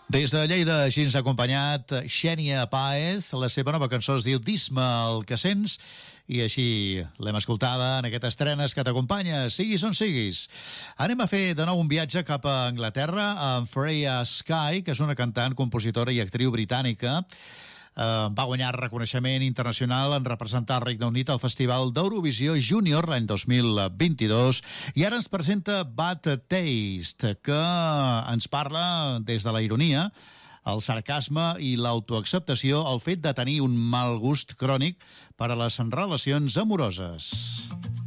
Des de Lleida així ens ha acompanyat Xènia Páez. La seva nova cançó es diu Dis-me el que sents i així l'hem escoltada en aquesta estrena que t'acompanya, siguis on siguis. Anem a fer de nou un viatge cap a Anglaterra amb Freya Skye, que és una cantant, compositora i actriu britànica. Va guanyar reconeixement internacional en representar el Regne Unit al Festival d'Eurovisió Júnior l'any 2022 i ara ens presenta Bad Taste, que ens parla des de la ironia, el sarcasme i l'autoacceptació, el fet de tenir un mal gust crònic per a les relacions amoroses.